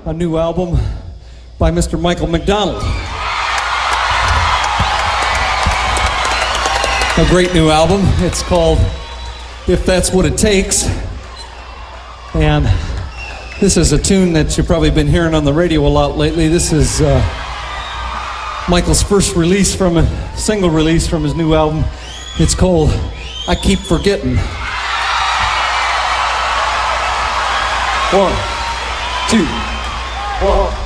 a new album by Mr. Michael McDonald. A great new album. It's called If That's What It Takes. And this is a tune that you've probably been hearing on the radio a lot lately. This is Michael's first release from a single release from his new album. It's called I Keep Forgetting. 1, 2, 1.